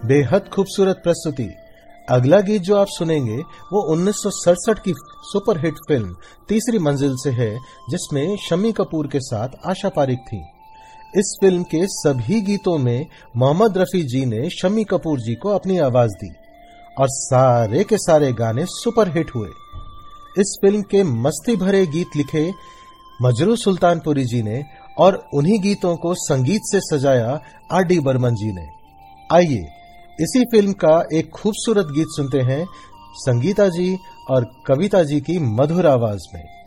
बेहद खूबसूरत प्रस्तुति। अगला गीत जो आप सुनेंगे वो 1967 की सुपरहिट फिल्म तीसरी मंजिल से है, जिसमें शम्मी कपूर के साथ आशा पारिक थी। इस फिल्म के सभी गीतों में मोहम्मद रफी जी ने शम्मी कपूर जी को अपनी आवाज दी और सारे के सारे गाने सुपरहिट हुए। इस फिल्म के मस्ती भरे गीत लिखे मजरू सुल्तानपुरी जी ने और उन्हीं गीतों को संगीत से सजाया आर.डी. बर्मन जी ने। आइए इसी फिल्म का एक खूबसूरत गीत सुनते हैं संगीता जी और कविता जी की मधुर आवाज में।